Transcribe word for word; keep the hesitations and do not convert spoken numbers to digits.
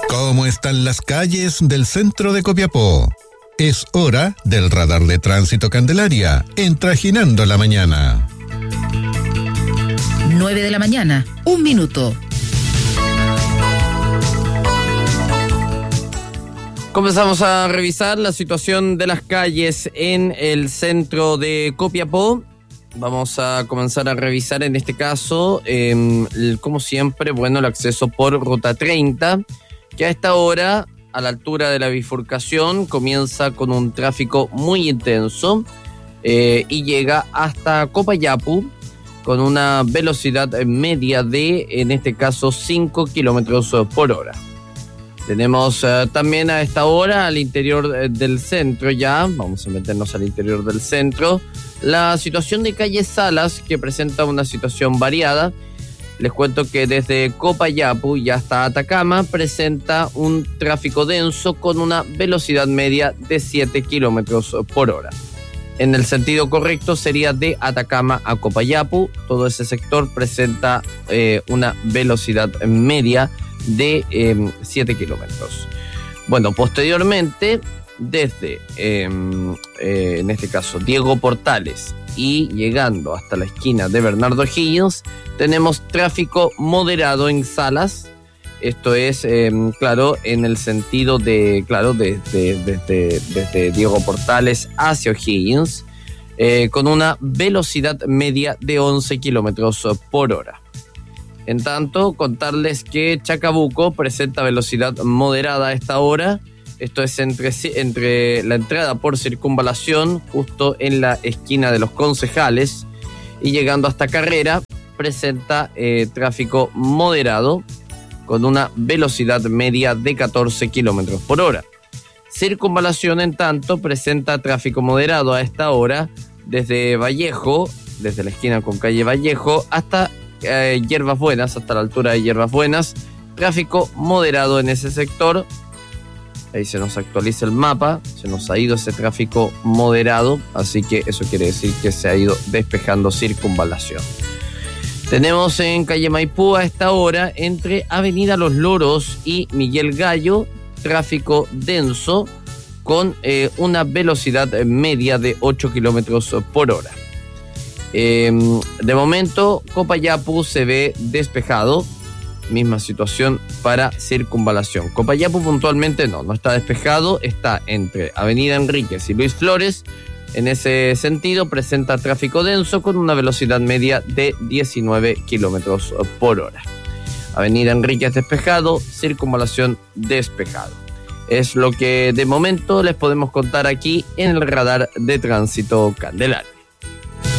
¿Cómo están las calles del centro de Copiapó? Es hora del radar de tránsito Candelaria, en Trajinando la Mañana. nueve de la mañana, un minuto. Comenzamos a revisar la situación de las calles en el centro de Copiapó. Vamos a comenzar a revisar en este caso, eh, el, como siempre, bueno, el acceso por Ruta treinta, que a esta hora, a la altura de la bifurcación, comienza con un tráfico muy intenso eh, y llega hasta Copayapu con una velocidad media de, en este caso, cinco kilómetros por hora. Tenemos uh, también a esta hora al interior del centro ya, vamos a meternos al interior del centro, la situación de calle Salas, que presenta una situación variada. Les cuento que desde Copayapu y hasta Atacama presenta un tráfico denso con una velocidad media de siete kilómetros por hora. En el sentido correcto sería de Atacama a Copayapu. Todo ese sector presenta eh, una velocidad media de eh, siete kilómetros. Bueno, posteriormente, desde, eh, eh, en este caso, Diego Portales y llegando hasta la esquina de Bernardo Higgins, tenemos tráfico moderado en Salas. Esto es, eh, claro, en el sentido de, claro, desde, desde, desde Diego Portales hacia O'Higgins, eh, con una velocidad media de once kilómetros por hora. En tanto, contarles que Chacabuco presenta velocidad moderada a esta hora. Esto es entre, entre la entrada por circunvalación, justo en la esquina de los Concejales, y llegando hasta Carrera, presenta eh, tráfico moderado con una velocidad media de catorce kilómetros por hora. Circunvalación, en tanto, presenta tráfico moderado a esta hora desde Vallejo, desde la esquina con calle Vallejo, hasta eh, Hierbas Buenas, hasta la altura de Hierbas Buenas. Tráfico moderado en ese sector. Ahí se nos actualiza el mapa, se nos ha ido ese tráfico moderado, así que eso quiere decir que se ha ido despejando circunvalación. Tenemos en calle Maipú a esta hora, entre Avenida Los Loros y Miguel Gallo, tráfico denso con eh, una velocidad media de ocho kilómetros por hora. Eh, de momento, Copayapu se ve despejado. Misma situación para circunvalación. Copayapu puntualmente no, no está despejado, está entre Avenida Enríquez y Luis Flores. En ese sentido presenta tráfico denso con una velocidad media de diecinueve kilómetros por hora. Avenida Enríquez despejado, circunvalación despejado. Es lo que de momento les podemos contar aquí en el radar de tránsito Candelaria.